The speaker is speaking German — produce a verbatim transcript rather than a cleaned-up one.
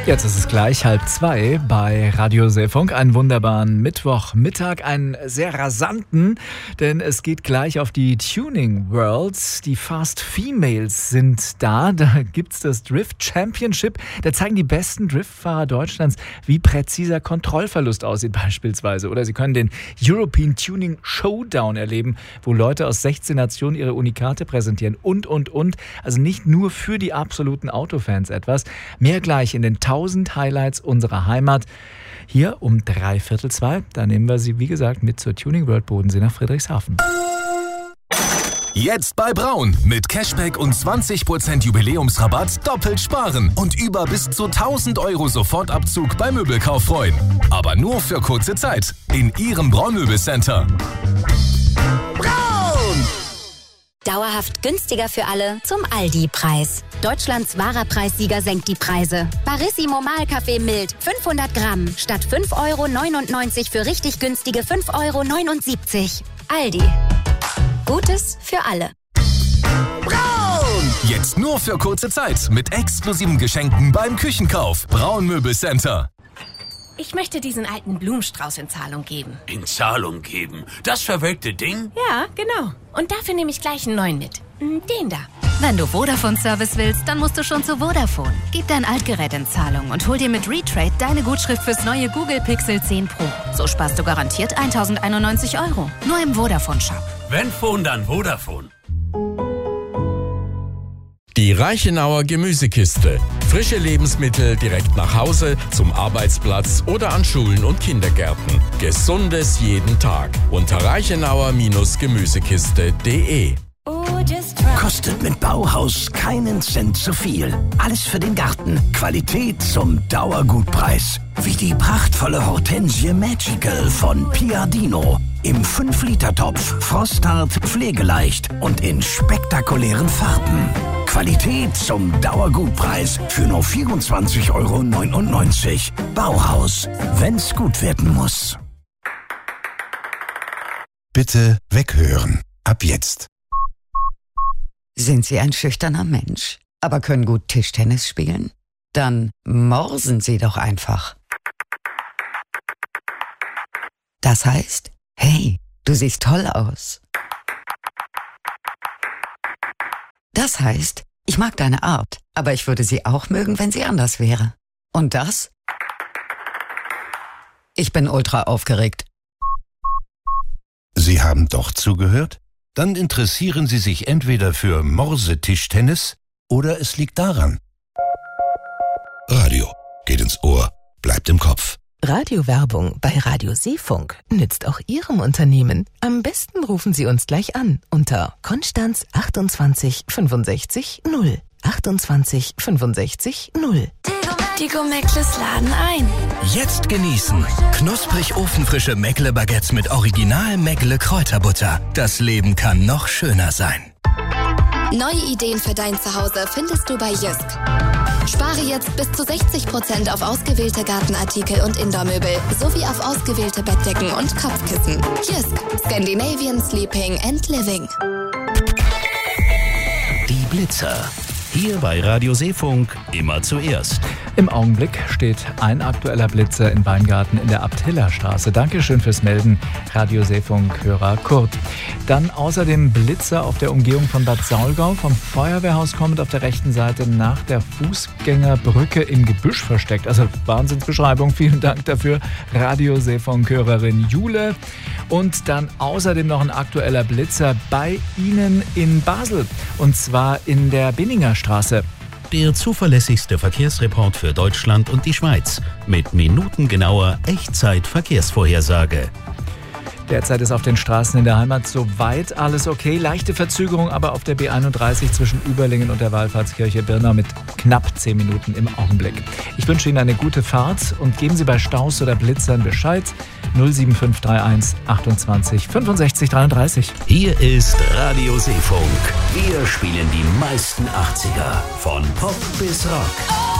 Jetzt ist es gleich halb zwei bei Radio Seefunk. Einen wunderbaren Mittwochmittag, einen sehr rasanten, denn es geht gleich auf die Tuning Worlds. Die Fast Females sind da. Da gibt's das Drift Championship. Da zeigen die besten Driftfahrer Deutschlands, wie präziser Kontrollverlust aussieht beispielsweise. Oder sie können den European Tuning Showdown erleben, wo Leute aus sechzehn Nationen ihre Unikate präsentieren. Und, und, und. Also nicht nur für die absoluten Autofans etwas. Mehr gleich in den tausend Highlights unserer Heimat. Hier um dreiviertel zwei. Da nehmen wir Sie, wie gesagt, mit zur Tuning World Bodensee nach Friedrichshafen. Jetzt bei Braun. Mit Cashback und zwanzig Prozent Jubiläumsrabatt doppelt sparen. Und über bis zu tausend Euro Sofortabzug beim Möbelkauf freuen. Aber nur für kurze Zeit. In Ihrem Braun-Möbelcenter. Braun! Dauerhaft günstiger für alle zum Aldi-Preis. Deutschlands wahrer Preissieger senkt die Preise. Barissimo Mahlkaffee mild, fünfhundert Gramm, statt fünf Euro neunundneunzig für richtig günstige fünf Euro neunundsiebzig. Aldi. Gutes für alle. Braun! Jetzt nur für kurze Zeit mit exklusiven Geschenken beim Küchenkauf. Braun-Möbelcenter. Ich möchte diesen alten Blumenstrauß in Zahlung geben. In Zahlung geben? Das verwelkte Ding? Ja, genau. Und dafür nehme ich gleich einen neuen mit. Den da. Wenn du Vodafone-Service willst, dann musst du schon zu Vodafone. Gib dein Altgerät in Zahlung und hol dir mit Retrade deine Gutschrift fürs neue Google Pixel zehn Pro. So sparst du garantiert tausendeinundneunzig Euro. Nur im Vodafone-Shop. Wenn Phone, dann Vodafone. Die Reichenauer Gemüsekiste. Frische Lebensmittel direkt nach Hause, zum Arbeitsplatz oder an Schulen und Kindergärten. Gesundes jeden Tag. Unter reichenauer Gemüsekiste punkt de. Kostet mit Bauhaus keinen Cent zu viel. Alles für den Garten. Qualität zum Dauergutpreis. Wie die prachtvolle Hortensie Magical von Piadino. Im fünf Liter Topf, frosthart, pflegeleicht und in spektakulären Farben. Qualität zum Dauergutpreis für nur vierundzwanzig Euro neunundneunzig. Bauhaus, wenn's gut werden muss. Bitte weghören. Ab jetzt. Sind Sie ein schüchterner Mensch, aber können gut Tischtennis spielen? Dann morsen Sie doch einfach. Das heißt, hey, du siehst toll aus. Das heißt, ich mag deine Art, aber ich würde sie auch mögen, wenn sie anders wäre. Und das? Ich bin ultra aufgeregt. Sie haben doch zugehört? Dann interessieren Sie sich entweder für Morse-Tischtennis oder es liegt daran. Radio geht ins Ohr, bleibt im Kopf. Radiowerbung bei Radio Seefunk nützt auch Ihrem Unternehmen. Am besten rufen Sie uns gleich an unter Konstanz achtundzwanzig fünfundsechzig null. achtundzwanzig fünfundsechzig null. Die Go-Meckles laden ein. Jetzt genießen. Knusprig ofenfrische Meckle-Baguettes mit Original Meckle-Kräuterbutter. Das Leben kann noch schöner sein. Neue Ideen für dein Zuhause findest du bei Jysk. Spare jetzt bis zu sechzig Prozent auf ausgewählte Gartenartikel und Indoor-Möbel sowie auf ausgewählte Bettdecken und Kopfkissen. Jysk. Scandinavian Sleeping and Living. Die Blitzer. Hier bei Radio Seefunk immer zuerst. Im Augenblick steht ein aktueller Blitzer in Weingarten in der Abt-Hiller-Straße. Dankeschön fürs Melden, Radio Seefunk-Hörer Kurt. Dann außerdem Blitzer auf der Umgehung von Bad Saulgau. Vom Feuerwehrhaus kommend auf der rechten Seite nach der Fußgängerbrücke im Gebüsch versteckt. Also Wahnsinnsbeschreibung, vielen Dank dafür, Radio Seefunk-Hörerin Jule. Und dann außerdem noch ein aktueller Blitzer bei Ihnen in Basel. Und zwar in der Binninger Straße. Der zuverlässigste Verkehrsreport für Deutschland und die Schweiz mit minutengenauer Echtzeit-Verkehrsvorhersage. Derzeit ist auf den Straßen in der Heimat soweit alles okay. Leichte Verzögerung aber auf der B einunddreißig zwischen Überlingen und der Wallfahrtskirche Birna mit knapp zehn Minuten im Augenblick. Ich wünsche Ihnen eine gute Fahrt und geben Sie bei Staus oder Blitzern Bescheid. null sieben fünf drei eins achtundzwanzig fünfundsechzig dreiunddreißig. Hier ist Radio Seefunk. Wir spielen die meisten achtziger. Von Pop bis Rock.